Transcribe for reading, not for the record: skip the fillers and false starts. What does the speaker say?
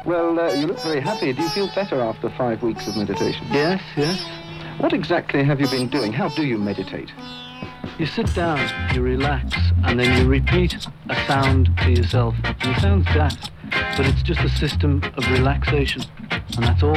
Well, you look very happy. Do you feel better after 5 weeks of meditation? Yes, yes. What exactly have you been doing? How do you meditate? You sit down, you relax, and then you repeat a sound to yourself. And it sounds daft, but it's just a system of relaxation, and that's all.